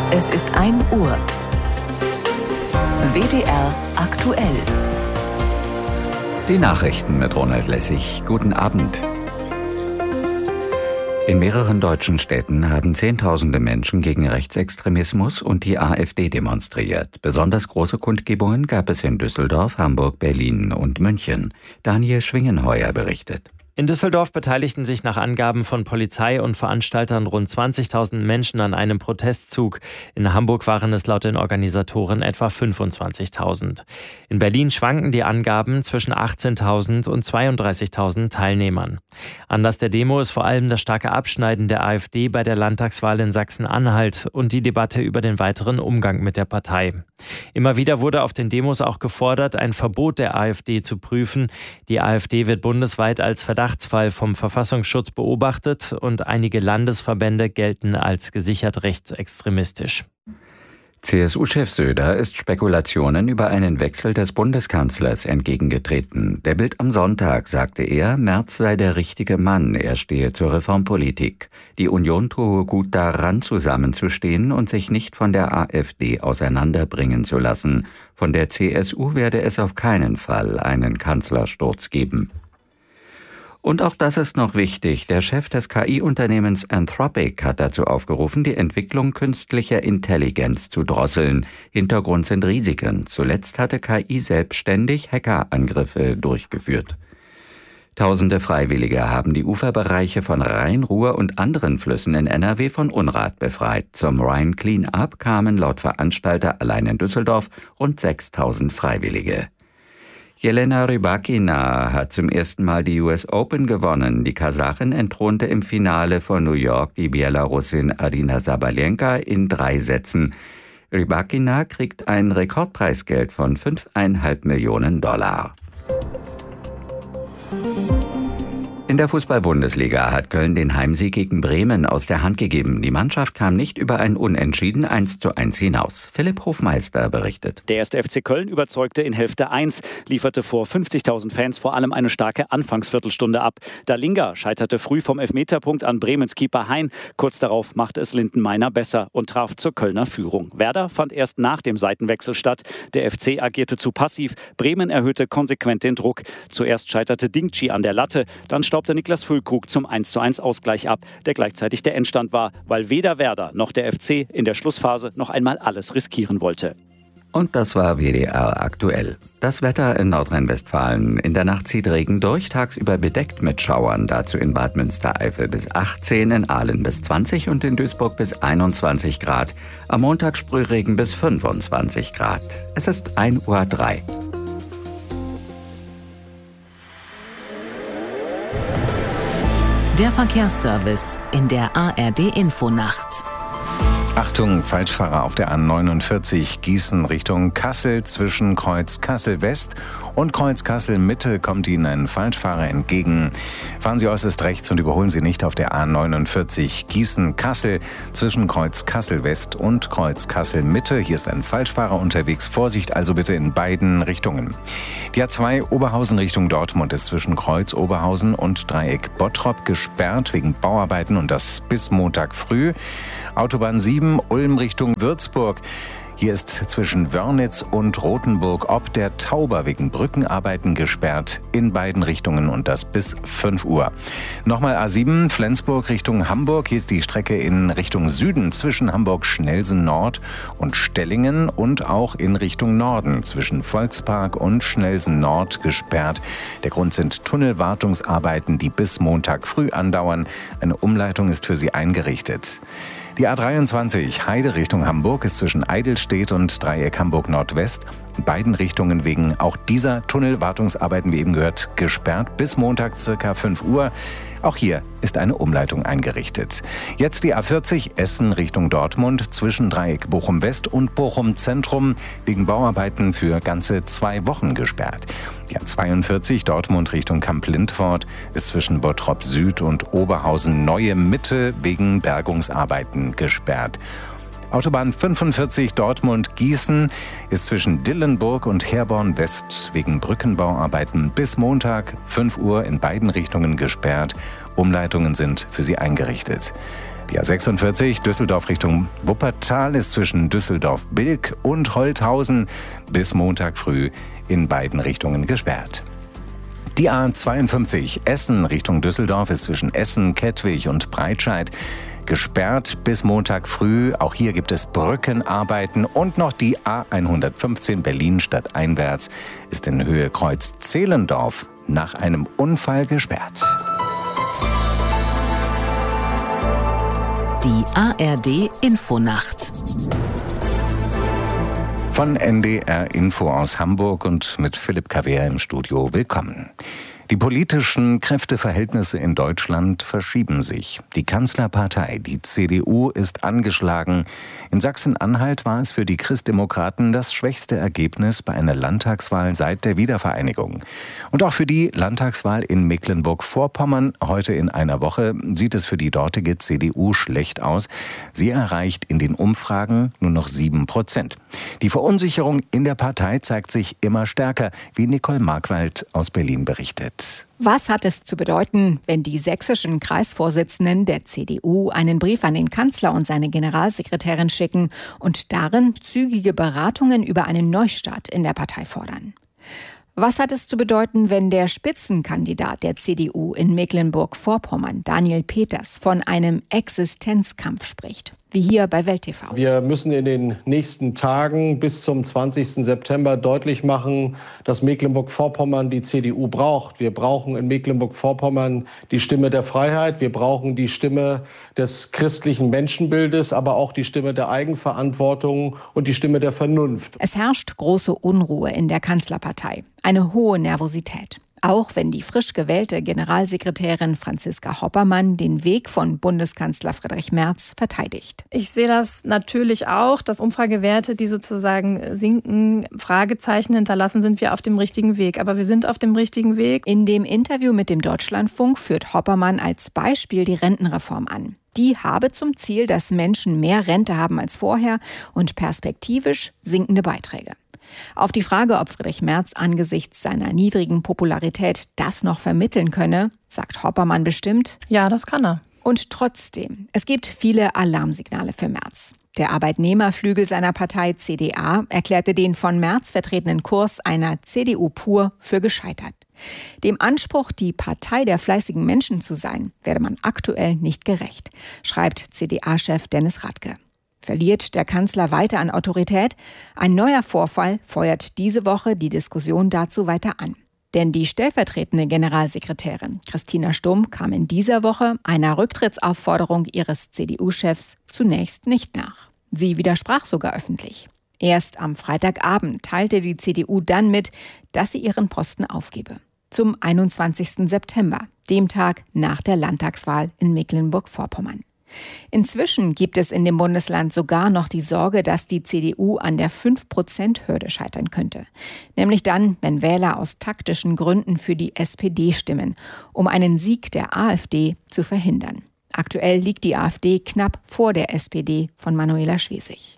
Es ist 1 Uhr. WDR aktuell. Die Nachrichten mit Ronald Lessig. Guten Abend. In mehreren deutschen Städten haben Zehntausende Menschen gegen Rechtsextremismus und die AfD demonstriert. Besonders große Kundgebungen gab es in Düsseldorf, Hamburg, Berlin und München. Daniel Schwingenheuer berichtet. In Düsseldorf beteiligten sich nach Angaben von Polizei und Veranstaltern rund 20.000 Menschen an einem Protestzug. In Hamburg waren es laut den Organisatoren etwa 25.000. In Berlin schwanken die Angaben zwischen 18.000 und 32.000 Teilnehmern. Anlass der Demo ist vor allem das starke Abschneiden der AfD bei der Landtagswahl in Sachsen-Anhalt und die Debatte über den weiteren Umgang mit der Partei. Immer wieder wurde auf den Demos auch gefordert, ein Verbot der AfD zu prüfen. Die AfD wird bundesweit als Verdachtsfall vom Verfassungsschutz beobachtet und einige Landesverbände gelten als gesichert rechtsextremistisch. CSU-Chef Söder ist Spekulationen über einen Wechsel des Bundeskanzlers entgegengetreten. Der Bild am Sonntag sagte er, Merz sei der richtige Mann, er stehe zur Reformpolitik. Die Union tue gut daran, zusammenzustehen und sich nicht von der AfD auseinanderbringen zu lassen. Von der CSU werde es auf keinen Fall einen Kanzlersturz geben. Und auch das ist noch wichtig. Der Chef des KI-Unternehmens Anthropic hat dazu aufgerufen, die Entwicklung künstlicher Intelligenz zu drosseln. Hintergrund sind Risiken. Zuletzt hatte KI selbstständig Hackerangriffe durchgeführt. Tausende Freiwillige haben die Uferbereiche von Rhein, Ruhr und anderen Flüssen in NRW von Unrat befreit. Zum Rhine Clean-up kamen laut Veranstalter allein in Düsseldorf rund 6.000 Freiwillige. Jelena Rybakina hat zum ersten Mal die US Open gewonnen. Die Kasachin entthronte im Finale von New York die Belarusin Aryna Sabalenka in 3 Sätzen. Rybakina kriegt ein Rekordpreisgeld von $5,5 Millionen. In der Fußball-Bundesliga hat Köln den Heimsieg gegen Bremen aus der Hand gegeben. Die Mannschaft kam nicht über ein Unentschieden 1:1 hinaus. Philipp Hofmeister berichtet. Der 1. FC Köln überzeugte in Hälfte 1, lieferte vor 50.000 Fans vor allem eine starke Anfangsviertelstunde ab. Dalinga scheiterte früh vom Elfmeterpunkt an Bremens Keeper Hein. Kurz darauf machte es Lindenmeiner besser und traf zur Kölner Führung. Werder fand erst nach dem Seitenwechsel statt. Der FC agierte zu passiv. Bremen erhöhte konsequent den Druck. Zuerst scheiterte Dingchi an der Latte, dann staubte Niklas Füllkrug zum 1:1 Ausgleich ab, der gleichzeitig der Endstand war, weil weder Werder noch der FC in der Schlussphase noch einmal alles riskieren wollte. Und das war WDR aktuell. Das Wetter in Nordrhein-Westfalen. In der Nacht zieht Regen durch, tagsüber bedeckt mit Schauern. Dazu in Bad Münstereifel bis 18, in Aalen bis 20 und in Duisburg bis 21 Grad. Am Montag Sprühregen bis 25 Grad. Es ist 1:03 Uhr. Der Verkehrsservice in der ARD-Infonacht. Achtung, Falschfahrer auf der A49 Gießen Richtung Kassel. Zwischen Kreuz Kassel West und Kreuz Kassel Mitte kommt Ihnen ein Falschfahrer entgegen. Fahren Sie äußerst rechts und überholen Sie nicht auf der A49 Gießen Kassel. Zwischen Kreuz Kassel West und Kreuz Kassel Mitte. Hier ist ein Falschfahrer unterwegs. Vorsicht also bitte in beiden Richtungen. Die A2 Oberhausen Richtung Dortmund ist zwischen Kreuz Oberhausen und Dreieck Bottrop gesperrt wegen Bauarbeiten und das bis Montag früh. Autobahn 7 Ulm Richtung Würzburg. Hier ist zwischen Wörnitz und Rothenburg ob der Tauber wegen Brückenarbeiten gesperrt in beiden Richtungen und das bis 5 Uhr. Nochmal A7 Flensburg Richtung Hamburg. Hier ist die Strecke in Richtung Süden zwischen Hamburg-Schnelsen Nord und Stellingen und auch in Richtung Norden zwischen Volkspark und Schnelsen Nord gesperrt. Der Grund sind Tunnelwartungsarbeiten, die bis Montag früh andauern. Eine Umleitung ist für sie eingerichtet. Die A23 Heide Richtung Hamburg ist zwischen Eidelstedt und Dreieck Hamburg Nordwest in beiden Richtungen wegen auch dieser Tunnelwartungsarbeiten, wie eben gehört, gesperrt bis Montag ca. 5 Uhr. Auch hier ist eine Umleitung eingerichtet. Jetzt die A40 Essen Richtung Dortmund zwischen Dreieck Bochum West und Bochum Zentrum wegen Bauarbeiten für ganze 2 Wochen gesperrt. Die A42 Dortmund Richtung Kamp-Lindfort ist zwischen Bottrop Süd und Oberhausen Neue Mitte wegen Bergungsarbeiten gesperrt. Autobahn 45 Dortmund-Gießen ist zwischen Dillenburg und Herborn West wegen Brückenbauarbeiten bis Montag 5 Uhr in beiden Richtungen gesperrt. Umleitungen sind für sie eingerichtet. Die A46 Düsseldorf Richtung Wuppertal ist zwischen Düsseldorf-Bilk und Holthausen bis Montag früh in beiden Richtungen gesperrt. Die A52 Essen Richtung Düsseldorf ist zwischen Essen, Kettwig und Breitscheid gesperrt bis Montag früh. Auch hier gibt es Brückenarbeiten. Und noch die A115 Berlin stadteinwärts ist in Höhe Kreuz Zehlendorf nach einem Unfall gesperrt. Die ARD Infonacht. Von NDR Info aus Hamburg und mit Philipp Kawehr im Studio. Willkommen. Die politischen Kräfteverhältnisse in Deutschland verschieben sich. Die Kanzlerpartei, die CDU, ist angeschlagen. In Sachsen-Anhalt war es für die Christdemokraten das schwächste Ergebnis bei einer Landtagswahl seit der Wiedervereinigung. Und auch für die Landtagswahl in Mecklenburg-Vorpommern heute in einer Woche sieht es für die dortige CDU schlecht aus. Sie erreicht in den Umfragen nur noch 7%. Die Verunsicherung in der Partei zeigt sich immer stärker, wie Nicole Markwald aus Berlin berichtet. Was hat es zu bedeuten, wenn die sächsischen Kreisvorsitzenden der CDU einen Brief an den Kanzler und seine Generalsekretärin schicken und darin zügige Beratungen über einen Neustart in der Partei fordern? Was hat es zu bedeuten, wenn der Spitzenkandidat der CDU in Mecklenburg-Vorpommern, Daniel Peters, von einem Existenzkampf spricht? Wie hier bei Welt TV. Wir müssen in den nächsten Tagen bis zum 20. September deutlich machen, dass Mecklenburg-Vorpommern die CDU braucht. Wir brauchen in Mecklenburg-Vorpommern die Stimme der Freiheit. Wir brauchen die Stimme des christlichen Menschenbildes, aber auch die Stimme der Eigenverantwortung und die Stimme der Vernunft. Es herrscht große Unruhe in der Kanzlerpartei. Eine hohe Nervosität. Auch wenn die frisch gewählte Generalsekretärin Franziska Hoppermann den Weg von Bundeskanzler Friedrich Merz verteidigt. Ich sehe das natürlich auch, dass Umfragewerte, die sozusagen sinken, Fragezeichen hinterlassen, sind wir auf dem richtigen Weg. Aber wir sind auf dem richtigen Weg. In dem Interview mit dem Deutschlandfunk führt Hoppermann als Beispiel die Rentenreform an. Die habe zum Ziel, dass Menschen mehr Rente haben als vorher und perspektivisch sinkende Beiträge. Auf die Frage, ob Friedrich Merz angesichts seiner niedrigen Popularität das noch vermitteln könne, sagt Hoppermann bestimmt: Ja, das kann er. Und trotzdem, es gibt viele Alarmsignale für Merz. Der Arbeitnehmerflügel seiner Partei CDA erklärte den von Merz vertretenen Kurs einer CDU pur für gescheitert. Dem Anspruch, die Partei der fleißigen Menschen zu sein, werde man aktuell nicht gerecht, schreibt CDA-Chef Dennis Radke. Verliert der Kanzler weiter an Autorität? Ein neuer Vorfall feuert diese Woche die Diskussion dazu weiter an. Denn die stellvertretende Generalsekretärin Christina Stumm kam in dieser Woche einer Rücktrittsaufforderung ihres CDU-Chefs zunächst nicht nach. Sie widersprach sogar öffentlich. Erst am Freitagabend teilte die CDU dann mit, dass sie ihren Posten aufgebe. Zum 21. September, dem Tag nach der Landtagswahl in Mecklenburg-Vorpommern. Inzwischen gibt es in dem Bundesland sogar noch die Sorge, dass die CDU an der 5%-Hürde scheitern könnte. Nämlich dann, wenn Wähler aus taktischen Gründen für die SPD stimmen, um einen Sieg der AfD zu verhindern. Aktuell liegt die AfD knapp vor der SPD von Manuela Schwesig.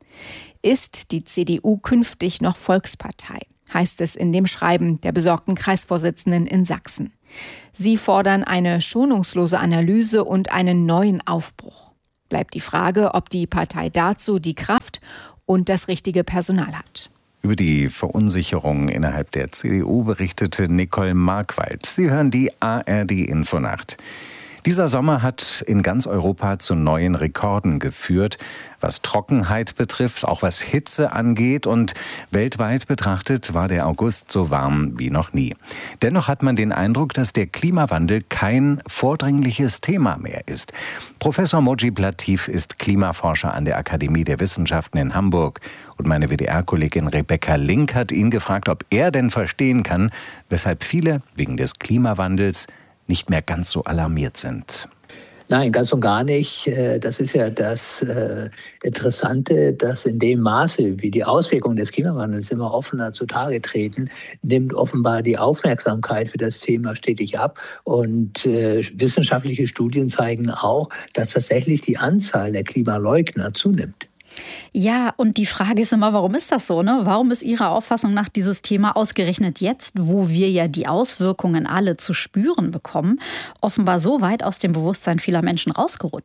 Ist die CDU künftig noch Volkspartei? Heißt es in dem Schreiben der besorgten Kreisvorsitzenden in Sachsen. Sie fordern eine schonungslose Analyse und einen neuen Aufbruch. Bleibt die Frage, ob die Partei dazu die Kraft und das richtige Personal hat. Über die Verunsicherung innerhalb der CDU berichtete Nicole Markwald. Sie hören die ARD Infonacht. Dieser Sommer hat in ganz Europa zu neuen Rekorden geführt, was Trockenheit betrifft, auch was Hitze angeht, und weltweit betrachtet war der August so warm wie noch nie. Dennoch hat man den Eindruck, dass der Klimawandel kein vordringliches Thema mehr ist. Professor Mojib Latif ist Klimaforscher an der Akademie der Wissenschaften in Hamburg. Und meine WDR-Kollegin Rebecca Link hat ihn gefragt, ob er denn verstehen kann, weshalb viele wegen des Klimawandels nicht mehr ganz so alarmiert sind. Nein, ganz und gar nicht. Das ist ja das Interessante, dass in dem Maße, wie die Auswirkungen des Klimawandels immer offener zutage treten, nimmt offenbar die Aufmerksamkeit für das Thema stetig ab. Und wissenschaftliche Studien zeigen auch, dass tatsächlich die Anzahl der Klimaleugner zunimmt. Ja, und die Frage ist immer, warum ist das so, ne? Warum ist Ihrer Auffassung nach dieses Thema ausgerechnet jetzt, wo wir ja die Auswirkungen alle zu spüren bekommen, offenbar so weit aus dem Bewusstsein vieler Menschen rausgerutscht?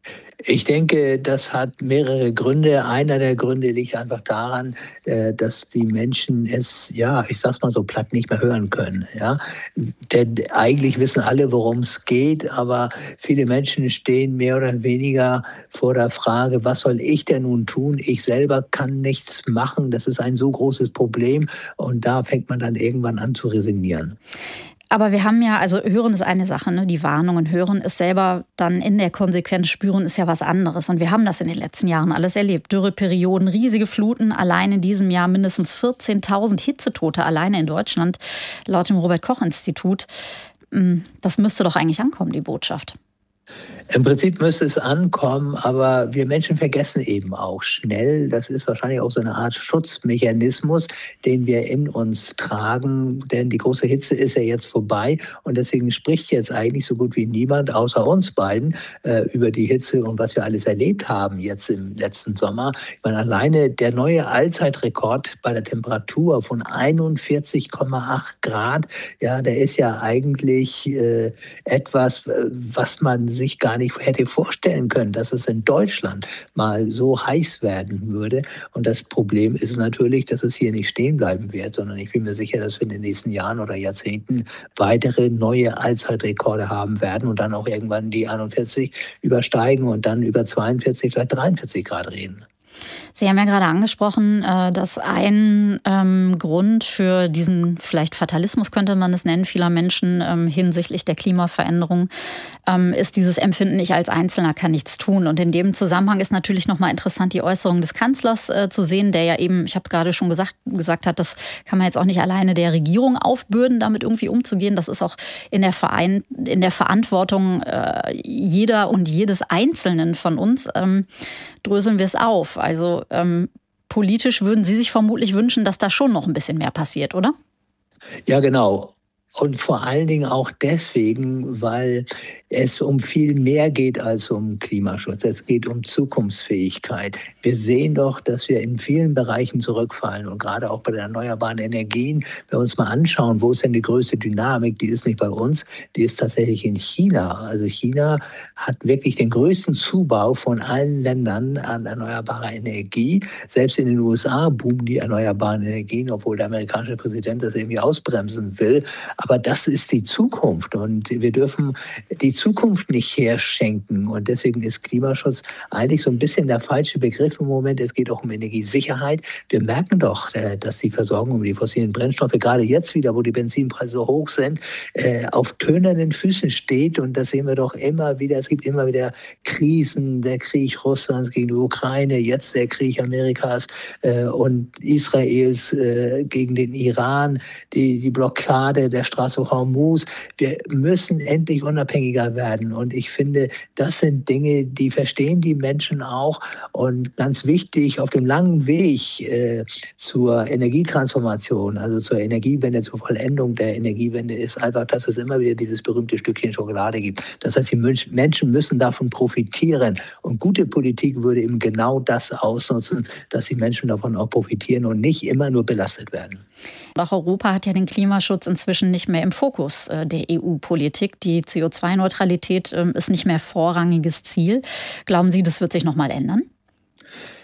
Ich denke, das hat mehrere Gründe. Einer der Gründe liegt einfach daran, dass die Menschen es, ich sag's mal so platt, nicht mehr hören können. Ja? Denn eigentlich wissen alle, worum es geht, aber viele Menschen stehen mehr oder weniger vor der Frage, was soll ich denn nun tun? Ich selber kann nichts machen. Das ist ein so großes Problem. Und da fängt man dann irgendwann an zu resignieren. Aber wir haben ja, also hören ist eine Sache, ne? Die Warnungen hören ist selber dann in der Konsequenz spüren ist ja was anderes. Und wir haben das in den letzten Jahren alles erlebt. Dürreperioden, riesige Fluten, allein in diesem Jahr mindestens 14.000 Hitzetote alleine in Deutschland, laut dem Robert-Koch-Institut. Das müsste doch eigentlich ankommen, die Botschaft. Im Prinzip müsste es ankommen, aber wir Menschen vergessen eben auch schnell. Das ist wahrscheinlich auch so eine Art Schutzmechanismus, den wir in uns tragen. Denn die große Hitze ist ja jetzt vorbei und deswegen spricht jetzt eigentlich so gut wie niemand außer uns beiden über die Hitze und was wir alles erlebt haben jetzt im letzten Sommer. Ich meine, alleine der neue Allzeitrekord bei der Temperatur von 41,8 Grad, ja, der ist ja eigentlich etwas, was man sich gar nicht hätte vorstellen können, dass es in Deutschland mal so heiß werden würde. Und das Problem ist natürlich, dass es hier nicht stehen bleiben wird, sondern ich bin mir sicher, dass wir in den nächsten Jahren oder Jahrzehnten weitere neue Allzeitrekorde haben werden und dann auch irgendwann die 41 übersteigen und dann über 42, vielleicht 43 Grad reden. Sie haben ja gerade angesprochen, dass ein Grund für diesen vielleicht Fatalismus, könnte man es nennen, vieler Menschen hinsichtlich der Klimaveränderung ist dieses Empfinden, ich als Einzelner kann nichts tun. Und in dem Zusammenhang ist natürlich nochmal interessant, die Äußerung des Kanzlers zu sehen, der ja eben, ich habe gerade schon gesagt hat, das kann man jetzt auch nicht alleine der Regierung aufbürden, damit irgendwie umzugehen. Das ist auch in der Verantwortung jeder und jedes Einzelnen von uns. Dröseln wir es auf. Also politisch würden Sie sich vermutlich wünschen, dass da schon noch ein bisschen mehr passiert, oder? Ja, genau. Und vor allen Dingen auch deswegen, weil es um viel mehr geht als um Klimaschutz. Es geht um Zukunftsfähigkeit. Wir sehen doch, dass wir in vielen Bereichen zurückfallen und gerade auch bei den erneuerbaren Energien. Wenn wir uns mal anschauen, wo ist denn die größte Dynamik? Die ist nicht bei uns, die ist tatsächlich in China. Also China hat wirklich den größten Zubau von allen Ländern an erneuerbarer Energie. Selbst in den USA boomen die erneuerbaren Energien, obwohl der amerikanische Präsident das irgendwie ausbremsen will. Aber das ist die Zukunft und wir dürfen die Zukunft nicht herschenken. Und deswegen ist Klimaschutz eigentlich so ein bisschen der falsche Begriff im Moment. Es geht auch um Energiesicherheit. Wir merken doch, dass die Versorgung um die fossilen Brennstoffe, gerade jetzt wieder, wo die Benzinpreise so hoch sind, auf tönernen Füßen steht. Und das sehen wir doch immer wieder. Es gibt immer wieder Krisen, der Krieg Russlands gegen die Ukraine, jetzt der Krieg Amerikas und Israels gegen den Iran, die Blockade der Straße Hormuz. Wir müssen endlich unabhängiger werden. Und ich finde, das sind Dinge, die verstehen die Menschen auch. Und ganz wichtig, auf dem langen Weg zur Energietransformation, also zur Energiewende, zur Vollendung der Energiewende, ist einfach, dass es immer wieder dieses berühmte Stückchen Schokolade gibt. Das heißt, die Menschen müssen davon profitieren. Und gute Politik würde eben genau das ausnutzen, dass die Menschen davon auch profitieren und nicht immer nur belastet werden. Auch Europa hat ja den Klimaschutz inzwischen nicht mehr im Fokus der EU-Politik. Die CO2-Neutralität ist nicht mehr vorrangiges Ziel. Glauben Sie, das wird sich noch mal ändern?